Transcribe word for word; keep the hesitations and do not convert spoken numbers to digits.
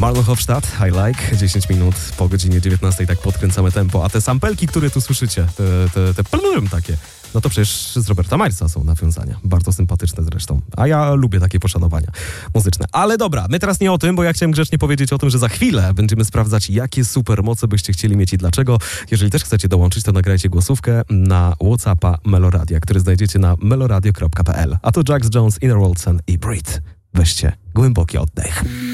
Marlon Hofstadt, I Like, dziesięć minut po godzinie dziewiętnastej, tak podkręcamy tempo, a te sampelki, które tu słyszycie, te, te, te plum takie, no to przecież z Roberta Milesa są nawiązania, bardzo sympatyczne zresztą, a ja lubię takie poszanowania muzyczne. Ale dobra, my teraz nie o tym, bo ja chciałem grzecznie powiedzieć o tym, że za chwilę będziemy sprawdzać, jakie supermoce byście chcieli mieć i dlaczego. Jeżeli też chcecie dołączyć, to nagrajcie głosówkę na WhatsAppa Meloradia, który znajdziecie na meloradio kropka p l. A to Jax Jones, Inner Waltzen i Breathe. Weźcie głęboki oddech.